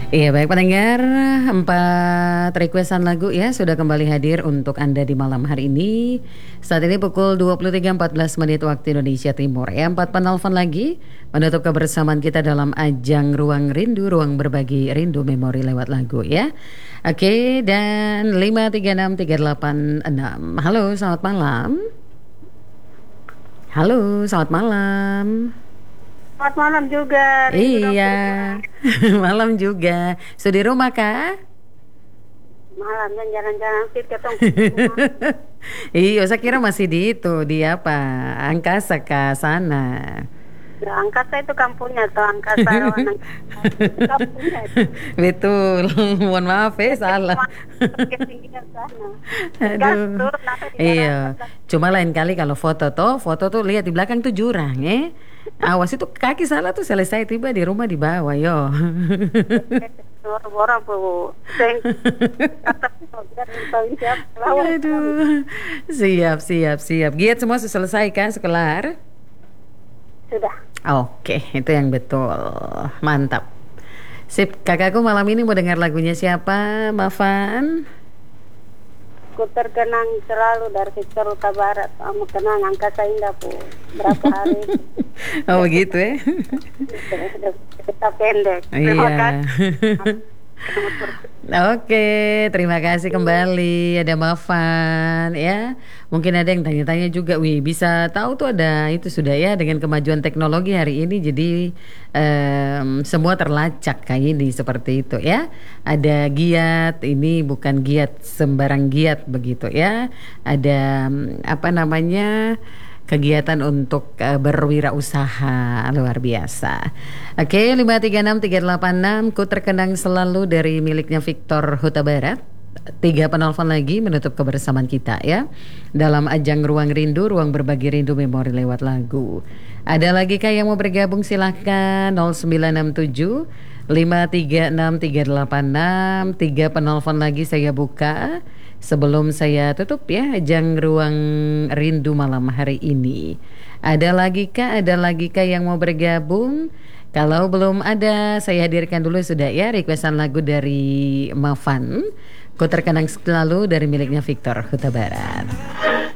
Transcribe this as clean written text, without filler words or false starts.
Iya baik pendengar, 4 requestan lagu ya sudah kembali hadir untuk Anda di malam hari ini. Saat ini pukul 23.14 waktu Indonesia Timur ya. 4 penelpon lagi menutup kebersamaan kita dalam ajang Ruang Rindu, ruang berbagi rindu memori lewat lagu ya. Oke, dan 5363886. Halo, selamat malam. Halo, selamat malam. Selamat malam juga. Iya, malam juga. Sudah di rumah kah? Malam dan jalan-jalan fit ketemu. Iya, saya kira masih di itu, di apa? Angkasa ke sana. Ya, angkasa itu kampungnya atau angkasa rawan itu kampungnya itu. Betul, mohon maaf ya salah. Ketinggian sana. Gas Aduh, turun apa di iya. daratan. Cuma lain kali kalau foto tuh lihat di belakang tuh jurang, eh. Awas itu kaki salah tuh selesai tiba di rumah di bawah, yo. Orang bu, seng kata biar tahu siapa lawan. Aduh, siap. Giat semua selesai kan, sekelar? Sudah. Oke, itu yang betul. Mantap. Sip, kakakku malam ini mau dengar lagunya siapa, Mafan? Ku terkenang selalu dari Victor Huta Barat. Kamu kenang angkasa indah bu. Berapa hari? Oh begitu ya? Kita pendek. Terima Iya. kasih. Oke, terima kasih kembali. Ada Mafan ya. Mungkin ada yang tanya-tanya juga, wih bisa tahu tuh ada itu sudah ya dengan kemajuan teknologi hari ini. Jadi semua terlacak kayak ini seperti itu ya. Ada giat, ini bukan giat sembarang giat begitu ya. Ada apa namanya? Kegiatan untuk berwirausaha luar biasa. Oke, 5363886 ku terkenang selalu dari miliknya Victor Huta Barat. 3 penelpon lagi menutup kebersamaan kita ya. Dalam ajang Ruang Rindu, ruang berbagi rindu memori lewat lagu. Ada lagi kah yang mau bergabung silahkan 0967 5363886. 3 penelpon lagi saya buka sebelum saya tutup ya ajang Ruang Rindu malam hari ini. Ada lagi kah yang mau bergabung? Kalau belum ada, saya hadirkan dulu sudah ya requestan lagu dari Mafan. Ku terkenang selalu dari miliknya Victor Huta Barat.